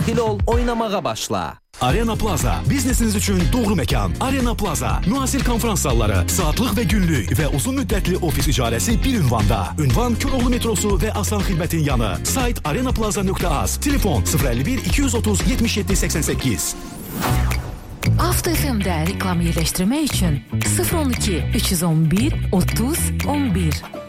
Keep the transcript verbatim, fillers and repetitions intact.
Daxil ol, oynamağa başla. Arena Plaza, biznesiniz üçün doğru məkan. Arena Plaza, müasir konferans salları, saatlıq və günlük və uzun müddətli ofis icarəsi bir ünvanda. Ünvan Köroğlu metrosu və Asan xidmətin yanı. Sayt arenaplaza nöqtə az. Telefon sıfır əlli bir iki yüz otuz yetmiş yeddi səksən səkkiz. Avto F M-də reklam yerləşdirmək üçün sıfır on iki üç yüz on bir otuz on bir.